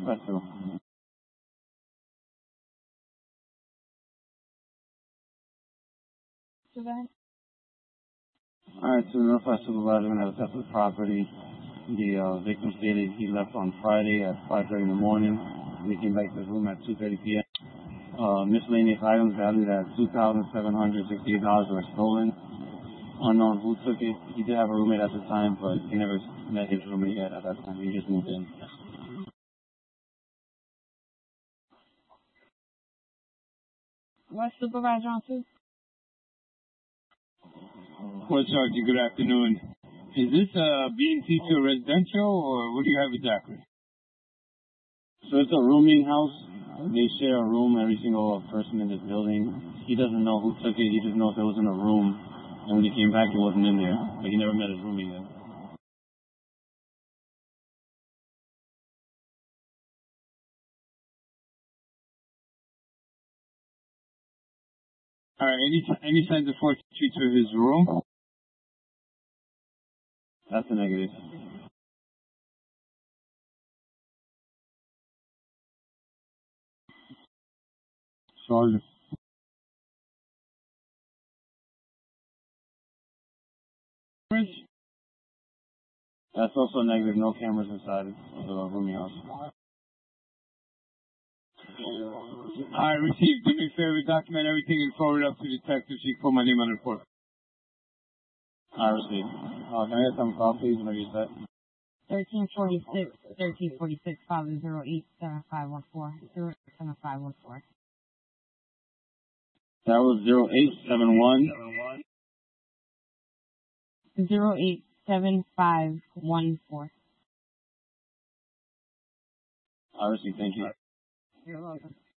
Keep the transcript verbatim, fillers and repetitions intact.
Press two. Alright, so the Northwest Supervisor has assessed the property. The uh, victim stated he left on Friday at five thirty in the morning. He came back to his room at two thirty p.m. Uh, miscellaneous items valued at two thousand seven hundred sixty-eight dollars were stolen. Unknown who took it. He did have a roommate at the time, but he never met his roommate yet at that time. He just moved in. West Supervisor on two? Court Sergeant, good afternoon. Is this a B and T to a residential, or what do you have exactly? So it's a rooming house. They share a room, every single person in this building. He doesn't know who took it. He just knows it was in a room. And when he came back, it wasn't in there. But he never met his roommate yet. All right, any any signs of forced entry to his room? That's a negative. Sergeant. That's also a negative. No cameras inside of the rooming house. All right, received. Do me a favor, document everything and forward it up to the detective so you can put my name on the report. I received. Uh, can I get some call, please, whenever you're set? thirteen forty-six, thirteen forty-six, father zero eight seven five one four, zero eight seven five one four. That was zero eight seven one. zero eight seven five one four. I received. Thank you. You're welcome.